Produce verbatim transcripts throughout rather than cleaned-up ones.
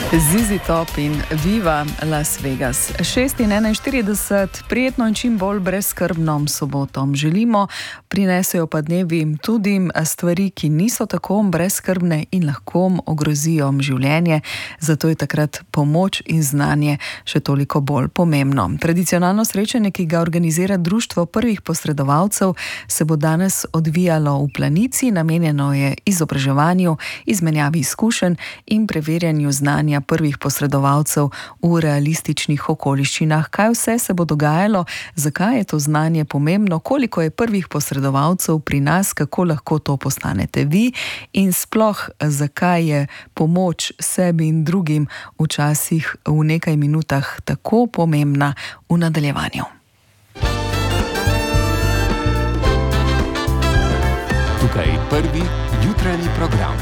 Z Z Top in Viva Las Vegas. šest in enainštirideset, prijetno in čim bolj brezskrbno soboto želimo, prinesejo pa dnevi tudi stvari, ki niso tako brezskrbne in lahko ogrozijo življenje, zato je takrat pomoč in znanje še toliko bolj pomembno. Tradicionalno srečanje, ki ga organizira Društvo prvih posredovalcev, se bo danes odvijalo v Planici, namenjeno je izobraževanju, izmenjavi izkušenj in preverjanju znanja prvih posredovalcev v realističnih okoliščinah. Kaj vse se bo dogajalo, zakaj je to znanje pomembno, koliko je prvih posredovalcev pri nas, kako lahko to postanete vi in sploh zakaj je pomoč sebi in drugim včasih v nekaj minutah tako pomembna, v nadaljevanju. Tukaj prvi jutranji program.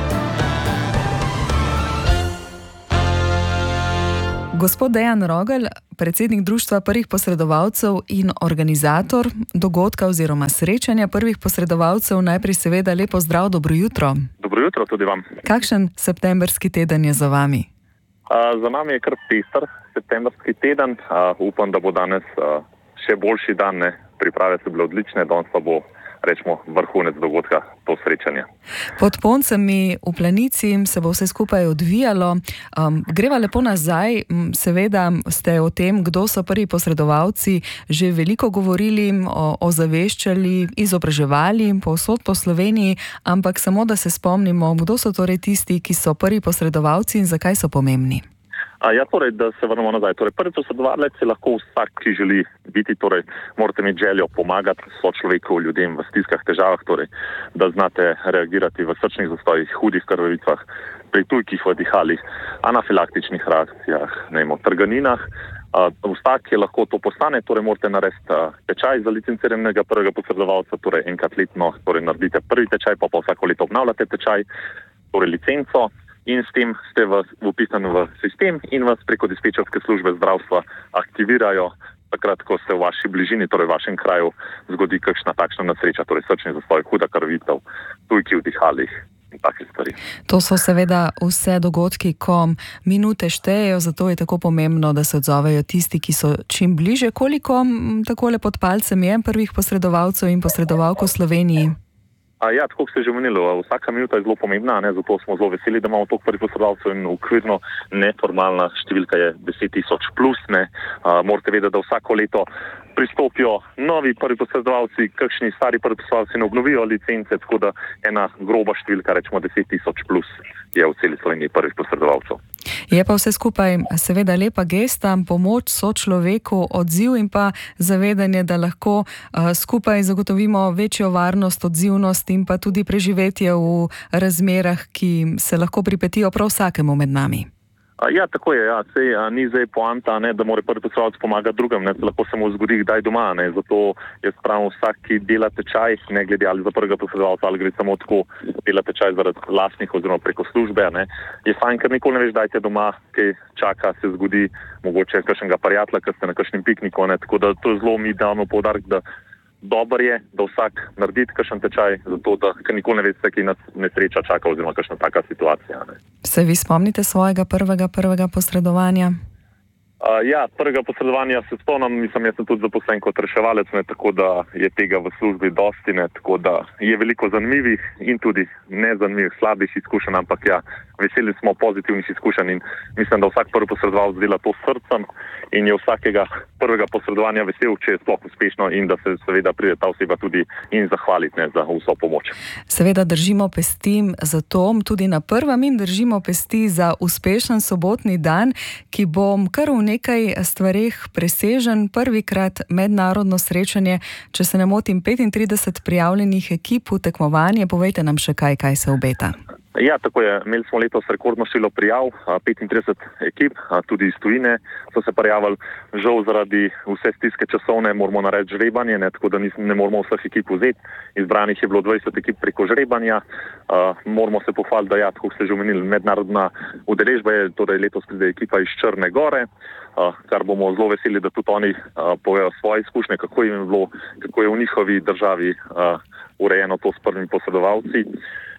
Gospod Dejan Rogelj, predsednik Društva prvih posredovalcev in organizator dogodka oziroma srečanja prvih posredovalcev, najprej seveda lepo zdrav, dobro jutro. Dobro jutro tudi vam. Kakšen septemberski teden je za vami? Uh, za nami je kar pester septemberski teden. Uh, upam, da bo danes uh, še boljši dan. Ne? Priprave so bile odlične, danes pa bo, rečemo, vrhunec dogodka, to srečanje. Pod Poncami v Planici se bo vse skupaj odvijalo. Um, greva lepo nazaj, seveda ste o tem, kdo so prvi posredovalci, že veliko govorili, o, ozaveščali, izobraževali povsod po Sloveniji, ampak samo da se spomnimo, kdo so torej tisti, ki so prvi posredovalci in zakaj so pomembni. A ja, torej, da se vrnemo nazaj. Torej, prvi posredovalec je lahko vsak, ki želi biti, torej, morate imeti željo pomagati sočloveku, ljudem v stiskah, težavah, torej, da znate reagirati v srčnih zastojih, hudih krvavicah, pri tujkih v dihalih, anafilaktičnih reakcijah, ne vem, trganinah. Uh, vsak je lahko to postane, torej morate narediti uh, tečaj za licenciranega prvega posredovalca, torej enkrat letno, torej naredite prvi tečaj, pa pa vsako leto obnavljate tečaj, torej licenco. In s tem ste vpisani v sistem in vas preko dispečerske službe zdravstva aktivirajo takrat, ko ste v vaši bližini, torej v vašem kraju, zgodi kakšna takšna nesreča, torej srčni zastoj, huda krvavitev, tujki v dihalih in take stvari. To so seveda vse dogodki, ko minute štejejo, zato je tako pomembno, da se odzovejo tisti, ki so čim bliže. Koliko takole pod palcem je prvih posredovalcev in posredovalk v Sloveniji? A ja, tako ste že omenili, vsaka minuta je zelo pomembna, ne? Zato smo zelo veseli, da imamo toliko prvih posredovalcev in okvirno neformalna številka je deset tisoč plus. Ne? A, morate vedeti, da vsako leto pristopijo novi prvi posredovalci, kakšni stari prvi posredovalci ne obnovijo licence, tako da ena groba številka, rečemo deset tisoč plus, je v celi Sloveniji prvih posredovalcev. Je pa vse skupaj seveda lepa gesta, pomoč sočloveku, odziv in pa zavedanje, da lahko uh, skupaj zagotovimo večjo varnost, odzivnost in pa tudi preživetje v razmerah, ki se lahko pripetijo prav vsakemu med nami. Ja, tako je, ja. Sej, a, ni zdaj poanta, ne, da mora prvi posredovalec pomagati drugim, ne, se lahko se mu zgodi kdaj doma, ne, zato jaz pravim, vsak, ki dela tečaj, ne glede ali za prvega posredovalca, ali gre samo tako dela tečaj zaradi lastnih oziroma preko službe, ne, je fajn, ker nikoli ne veš, dajte doma, kaj čaka, se zgodi mogoče kakšnega prijatelja, ker ste na kakšnem pikniku, ne, tako da to zelo mi damo poudarek, da dober je, da vsak naredi kakšen tečaj, zato da nikoli ne veste, kaj nas nesreča čaka oziroma kakšna taka situacija. Ne. Se vi spomnite svojega prvega, prvega posredovanja? Uh, ja, prvega posredovanja se spomnim, mislim, jaz sem tudi zaposlen kot reševalec, ne, tako da je tega v službi dosti, ne, tako da je veliko zanimivih in tudi nezanimivih, slabih izkušenj, ampak ja, veseli smo pozitivnih izkušenj in mislim, da vsak prvi posredovalec dela to s srcem in je vsakega prvega posredovanja vesel, če je sploh uspešno in da se seveda pride ta oseba tudi in zahvaliti, ne, za vso pomoč. Seveda držimo pesti za to, tudi na prvem in držimo pesti za uspešen sobotni dan, ki bom kar v nekaj stvareh presežen. Prvikrat mednarodno srečanje, če se ne motim, petintrideset prijavljenih ekip v tekmovanje. Povejte nam še kaj, kaj se obeta. Ja, tako je. Imeli smo letos rekordno število prijav, petintrideset ekip, tudi iz tujine so se prijavili. Žal zaradi vse stiske časovne moramo narediti žrebanje, ne, tako da ne moramo vseh ekip vzeti. Izbranih je bilo dvajset ekip preko žrebanja. Uh, moramo se pohvaliti, da ja, tako ste že omenili, mednarodna udeležba je, torej letos pride ekipa iz Črne Gore, uh, kar bomo zelo veseli, da tudi oni uh, povejo svoje izkušnje, kako jim je bilo, kako je v njihovi državi uh, urejeno to s prvimi posredovalci.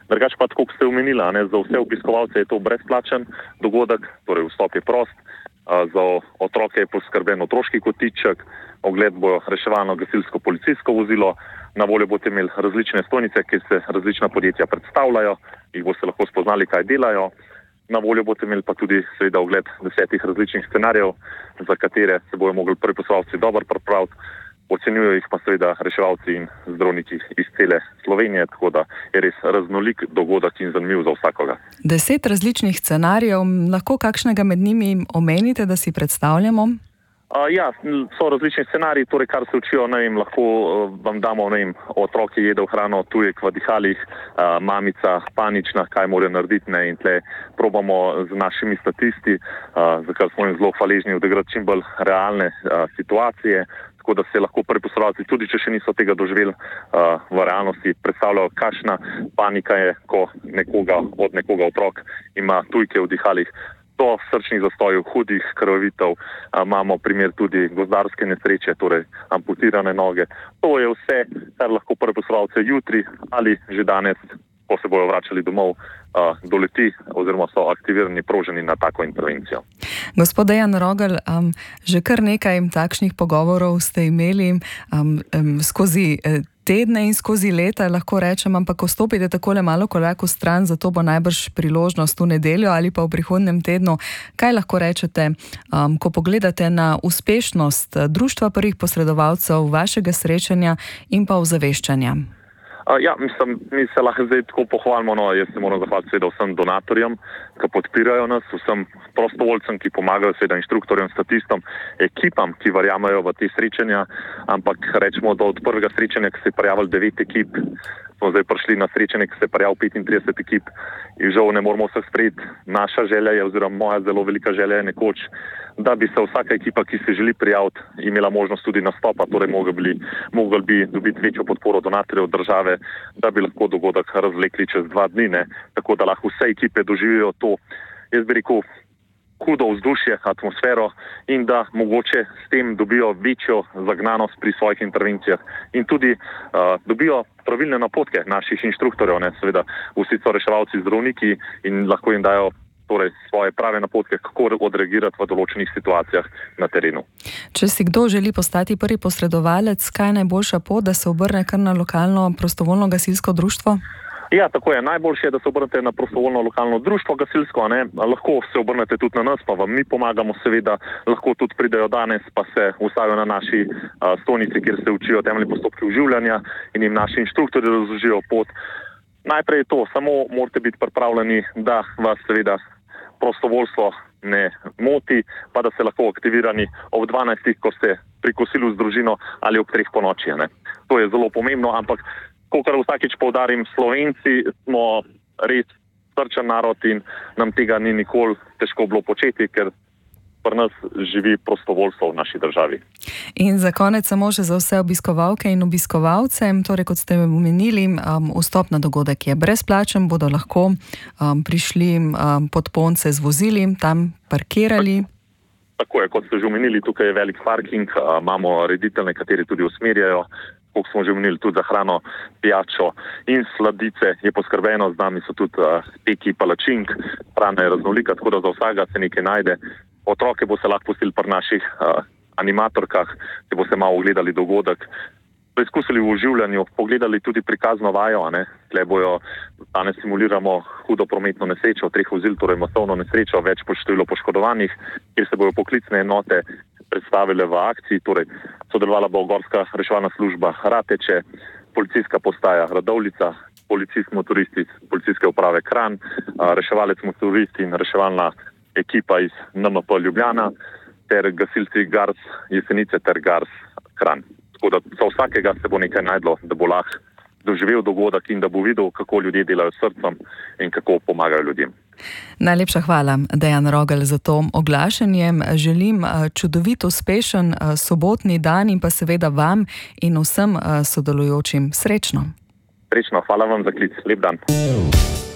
Drugače pa, tako kot ste omenila, ne, za vse obiskovalce je to brezplačen dogodek, torej vstop je prost, a, za otroke je poskrben otroški kotiček, ogled bo reševalno gasilsko policijsko vozilo, na voljo boste imeli različne stojnice, kjer se različna podjetja predstavljajo, jih boste lahko spoznali, kaj delajo. Na voljo boste imeli pa tudi seveda ogled desetih različnih scenarijev, za katere se bojo mogli prvi poslovalci dobro pripraviti. Ocenjujo jih pa seveda reševalci in zdravniki iz cele Slovenije, tako da je res raznolik dogodek in zanimiv za vsakoga. Deset različnih scenarijev, lahko kakšnega med njimi omenite, da si predstavljamo? Uh, ja, so različni scenariji, torej kar se učijo, ne vem, lahko uh, vam damo, ne vem, otrok je jedel hrano, tujek v dihalih, uh, mamica panična, kaj mora narediti, ne, in tle probamo z našimi statisti, uh, za kar smo jim zelo hvaležni, odigrati čim bolj realne uh, situacije, tako da se lahko prvi poslovalci, tudi če še niso tega doživeli uh, v realnosti, predstavljajo, kakšna panika je, ko nekoga od nekoga otrok ima tujke v dihalih. Do srčnih zastojev, hudih krvavitev, imamo primer tudi gozdarske nesreče, torej amputirane noge. To je vse, kar lahko prvi poslovalce jutri ali že danes, ko se bojo vračali domov, doleti oziroma so aktivirani, proženi na tako intervencijo. Gospod Dejan Rogelj, um, že kar nekaj takšnih pogovorov ste imeli um, um, skozi eh, tedne in skozi leta, lahko rečem, ampak ko stopite takole malo korak v stran, zato bo najbrž priložnost v nedeljo ali pa v prihodnjem tednu. Kaj lahko rečete, um, ko pogledate na uspešnost Društva prvih posredovalcev, vašega srečanja in pa ozaveščanja? Uh, ja, mislim, mi se lahko zdaj tako pohvalimo, no, jaz se moram zahvaliti seveda vsem donatorjem, ki podpirajo nas, vsem prostovoljcem, ki pomagajo seveda inštruktorjem, statistom, ekipam, ki verjamajo v te srečanja, ampak rečemo, da od prvega srečanja, ki se je prijavilo devet ekip, smo zdaj prišli na srečanje, ki se je prijavilo petintrideset ekip in žal ne moramo vseh sprejeti. Naša želja je, oziroma moja zelo velika želja je nekoč, da bi se vsaka ekipa, ki se želi prijaviti, imela možnost tudi nastopa, torej mogli bi, mogli bi dobiti večjo podporo donatorjev države, da bi lahko dogodek razvlekli čez dva dni, ne, tako da lahko vse ekipe doživijo to, jaz bi rekel, hudo vzdušje, atmosfero in da mogoče s tem dobijo večjo zagnanost pri svojih intervencijah in tudi uh, dobijo pravilne napotke naših inštruktorjev, ne, seveda vsi so reševalci, zdravniki in lahko jim dajo torej svoje prave napotke, kako odreagirati v določenih situacijah na terenu. Če si kdo želi postati prvi posredovalec, kaj je najboljša pot, da se obrne kar na lokalno prostovoljno gasilsko društvo? Ja, tako je. Najboljše je, da se obrnete na prostovoljno lokalno društvo gasilsko, ne? Lahko se obrnete tudi na nas, pa vam mi pomagamo seveda, lahko tudi pridejo danes, pa se ustavijo na naši a, stojnici, kjer se učijo temeljni postopki oživljanja in jim naši inštruktorji razložijo pot. Najprej je to, samo morate biti pripravljeni, da vas seveda prostovoljstvo ne moti, pa da ste lahko aktivirani ob dvanajstih, ko ste pri kosilu z družino ali ob treh ponoči, ne? To je zelo pomembno, ampak kakor vsakič poudarim, Slovenci smo res srčen narod in nam tega ni nikoli težko bilo početi, ker pri nas živi prostovoljstvo v naši državi. In za konec samo še za vse obiskovalke in obiskovalce, torej kot ste omenili, um, vstop na dogodek je brezplačen, bodo lahko um, prišli um, pod Ponce z vozili, tam parkirali. Tako je, kot ste že omenili, tukaj je velik parking, uh, imamo reditelje, kateri tudi usmerjajo, kot smo že omenili, tudi za hrano, pijačo in sladice je poskrbeno, z nami so tudi uh, peki palačink, hrana je raznolika, tako da za vsega se nekaj najde. Otroke bo se lahko pustili pri naših uh, animatorkah, se bo se malo ogledali dogodek, preizkusili v oživljanju, pogledali tudi prikazno vajo, ne, tle bojo, danes simuliramo hudo prometno nesrečo, treh vozil, torej masovno nesrečo, več po številu poškodovanih, kjer se bojo poklicne enote predstavile v akciji, torej sodelovala bo Gorska reševalna služba Rateče, policijska postaja Radovljica, policist motorist iz policijske uprave Kranj, reševalec motorist in reševalna ekipa iz N M P Ljubljana ter gasilci Gars Jesenice ter Gars Kranj. Tako da za vsakega se bo nekaj najdlo, da bo lahko doživel dogodek in da bo videl, kako ljudje delajo s srcem in kako pomagajo ljudem. Najlepša hvala, Dejan Rogelj, za to oglašanje. Želim čudovit, uspešen sobotni dan in pa seveda vam in vsem sodelujočim srečno. Srečno, hvala vam za klic. Lep dan.